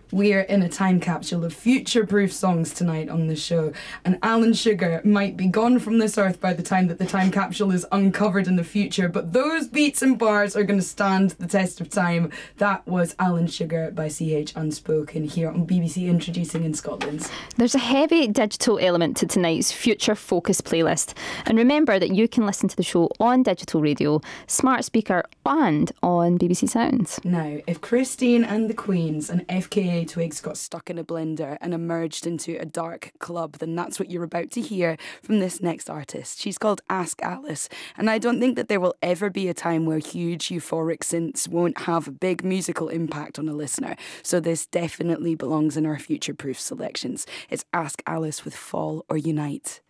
We're in a time capsule of future-proof songs tonight on the show, and Alan Sugar might be gone from this earth by the time that the time capsule is uncovered in the future, but those beats and bars are going to stand the test of time. That was Alan Sugar by CH Unspoken here on BBC Introducing in Scotland. There's a heavy digital element to tonight's Future Focus playlist, and remember that you can listen to the show on digital radio, smart speaker and on BBC Sounds. Now, if Christine and the Queens and FKA Twigs got stuck in a blender and emerged into a dark club, then that's what you're about to hear from this next artist. She's called Ask Alice, and I don't think that there will ever be a time where huge euphoric synths won't have a big musical impact on a listener, so this definitely belongs in our future-proof selections. It's Ask Alice with Fall or Unite.